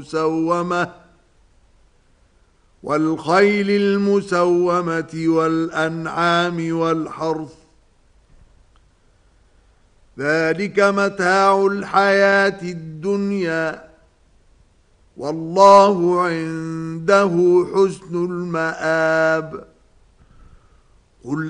المسومة والخيل المسومة والأنعام والحرث ذلك متاع الحياة الدنيا والله عنده حسن المآب. قل